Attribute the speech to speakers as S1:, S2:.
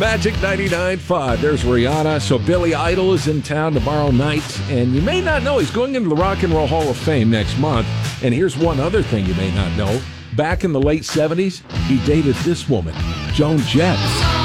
S1: Magic 99.5. There's Rihanna. So Billy Idol is in town tomorrow night, and you may not know he's going into the Rock and Roll Hall of Fame next month. And here's one other thing you may not know. Back in the late 70s, he dated this woman, Joan Jett.